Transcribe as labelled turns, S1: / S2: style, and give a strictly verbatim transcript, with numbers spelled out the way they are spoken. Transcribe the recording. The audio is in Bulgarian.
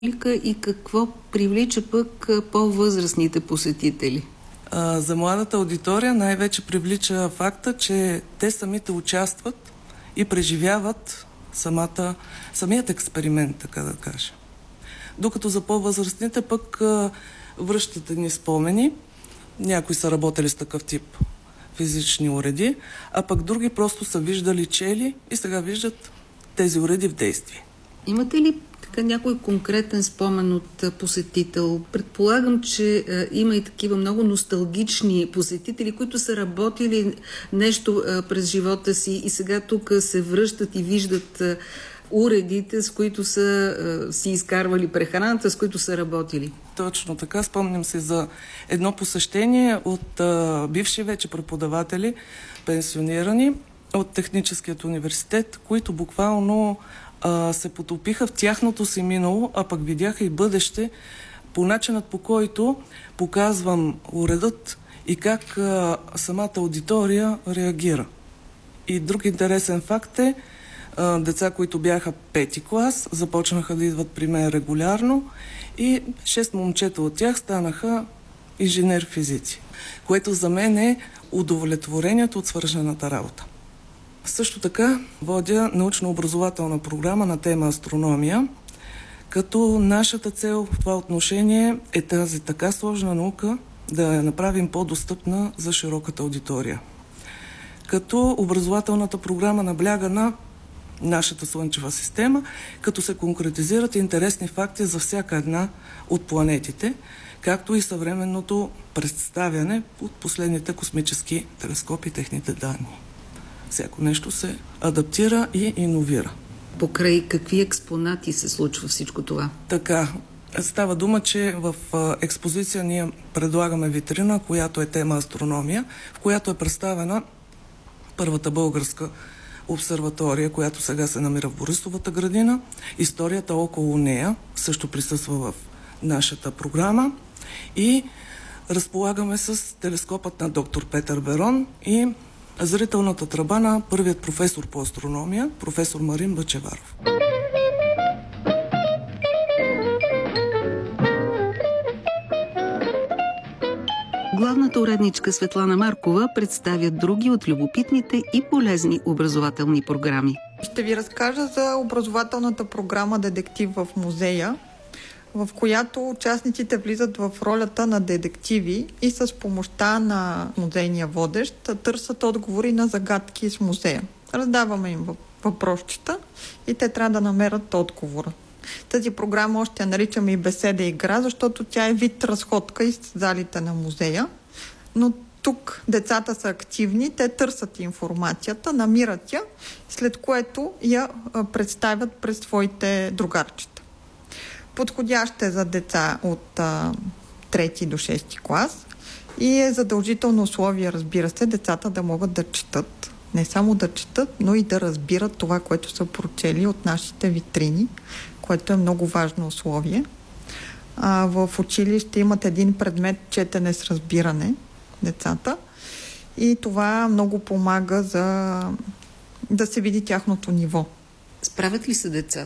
S1: И какво привлича пък по-възрастните посетители?
S2: А, за младата аудитория най-вече привлича факта, че те самите участват и преживяват самата, самият експеримент, така да кажа. Докато за по-възрастните пък а, връщат едни спомени. Някои са работили с такъв тип физични уреди, а пък други просто са виждали чели и сега виждат тези уреди в действие.
S1: Имате ли така някой конкретен спомен от посетител? Предполагам, че а, има и такива много носталгични посетители, които са работили нещо а, през живота си и сега тук се връщат и виждат а, уредите, с които са а, си изкарвали прехраната, с които са работили.
S2: Точно така. Спомням се за едно посещение от а, бивши вече преподаватели, пенсионирани от Техническият университет, които буквално а, се потопиха в тяхното си минало, а пък видяха и бъдеще по начинът, по който показвам уредът и как а, самата аудитория реагира. И друг интересен факт е, а, деца, които бяха пети клас, започнаха да идват при мен регулярно и шест момчета от тях станаха инженер-физици, което за мен е удовлетворението от свършената работа. Също така водя научно-образователна програма на тема астрономия, като нашата цел в това отношение е тази така сложна наука да я направим по-достъпна за широката аудитория. Като образователната програма набляга на нашата Слънчева система, като се конкретизират интересни факти за всяка една от планетите, както и съвременното представяне от последните космически телескопи и техните данни. Всяко нещо се адаптира и иновира.
S1: Покрай какви експонати се случва всичко това?
S2: Така, става дума, че в експозиция ние предлагаме витрина, която е тема астрономия, в която е представена първата българска обсерватория, която сега се намира в Борисовата градина. Историята около нея също присъства в нашата програма и разполагаме с телескопът на доктор Петър Берон и зрителната тръба на първият професор по астрономия, професор Марин Бъчеваров.
S1: Главната уредничка Светлана Маркова представя други от любопитните и полезни образователни програми.
S3: Ще ви разкажа за образователната програма «Детектив в музея», в която участниците влизат в ролята на детективи и с помощта на музейния водещ търсят отговори на загадки с музея. Раздаваме им въпросчета и те трябва да намерят отговора. Тази програма още я наричаме и беседа и игра, защото тя е вид разходка из залите на музея. Но тук децата са активни, те търсят информацията, намират я, след което я представят пред своите другарчета. Подходящ е за деца от а, трети до шести клас и е задължително условие, разбира се, децата да могат да четат. Не само да четат, но и да разбират това, което са прочели от нашите витрини, което е много важно условие. А, в училище имат един предмет четене с разбиране децата и това много помага за да се види тяхното ниво.
S1: Справят ли се децата?